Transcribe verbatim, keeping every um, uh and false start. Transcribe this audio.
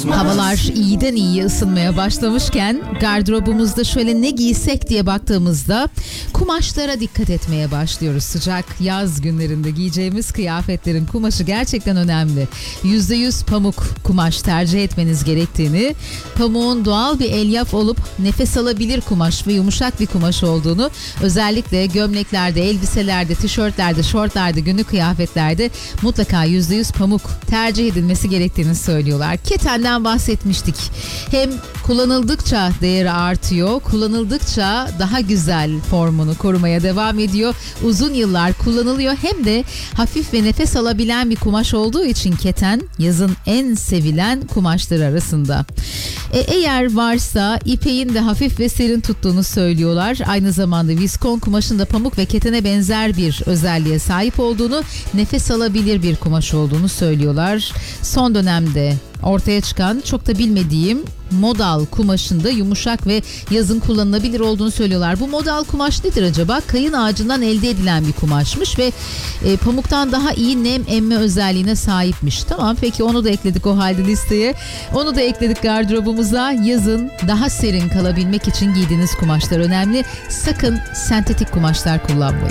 Havalar iyiden iyiye ısınmaya başlamışken gardırobumuzda şöyle ne giysek diye baktığımızda kumaşlara dikkat etmeye başlıyoruz. Sıcak yaz günlerinde giyeceğimiz kıyafetlerin kumaşı gerçekten önemli. yüzde yüz pamuk kumaş tercih etmeniz gerektiğini, pamuğun doğal bir elyaf olup nefes alabilir kumaş ve yumuşak bir kumaş olduğunu, özellikle gömleklerde, elbiselerde, tişörtlerde, şortlarda, günlük kıyafetlerde mutlaka yüzde yüz pamuk tercih edilmesi gerektiğini söylüyorlar. Ketenden bahsetmiştik. Hem kullanıldıkça değeri artıyor, kullanıldıkça daha güzel formunu korumaya devam ediyor. Uzun yıllar kullanılıyor, hem de hafif ve nefes alabilen bir kumaş olduğu için keten yazın en sevilen kumaşlar arasında. E, eğer varsa ipeğin de hafif ve serin tuttuğunu söylüyorlar. Aynı zamanda viskon kumaşın da pamuk ve ketene benzer bir özelliğe sahip olduğunu, nefes alabilir bir kumaş olduğunu söylüyorlar. Son dönemde ortaya çıkan, çok da bilmediğim modal kumaşında yumuşak ve yazın kullanılabilir olduğunu söylüyorlar. Bu modal kumaş nedir acaba? Kayın ağacından elde edilen bir kumaşmış ve e, pamuktan daha iyi nem emme özelliğine sahipmiş. Tamam, peki onu da ekledik o halde listeye. Onu da ekledik gardırobumuza. Yazın daha serin kalabilmek için giydiğiniz kumaşlar önemli. Sakın sentetik kumaşlar kullanmayın.